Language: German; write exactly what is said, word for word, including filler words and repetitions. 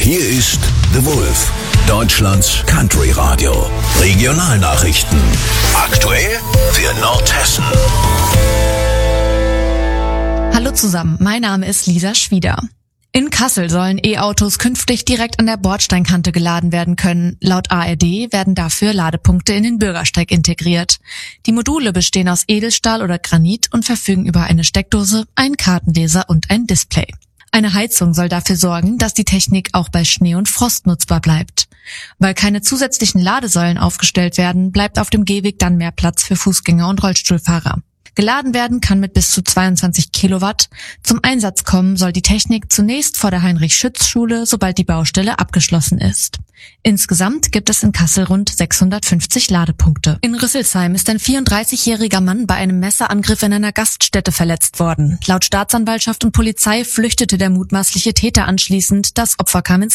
Hier ist The Wolf, Deutschlands Country Radio. Regionalnachrichten. Aktuell für Nordhessen. Hallo zusammen, mein Name ist Lisa Schwieder. In Kassel sollen E-Autos künftig direkt an der Bordsteinkante geladen werden können. Laut A R D werden dafür Ladepunkte in den Bürgersteig integriert. Die Module bestehen aus Edelstahl oder Granit und verfügen über eine Steckdose, einen Kartenleser und ein Display. Eine Heizung soll dafür sorgen, dass die Technik auch bei Schnee und Frost nutzbar bleibt. Weil keine zusätzlichen Ladesäulen aufgestellt werden, bleibt auf dem Gehweg dann mehr Platz für Fußgänger und Rollstuhlfahrer. Geladen werden kann mit bis zu zweiundzwanzig Kilowatt. Zum Einsatz kommen soll die Technik zunächst vor der Heinrich-Schütz-Schule, sobald die Baustelle abgeschlossen ist. Insgesamt gibt es in Kassel rund sechshundertfünfzig Ladepunkte. In Rüsselsheim ist ein vierunddreißigjähriger Mann bei einem Messerangriff in einer Gaststätte verletzt worden. Laut Staatsanwaltschaft und Polizei flüchtete der mutmaßliche Täter anschließend. Das Opfer kam ins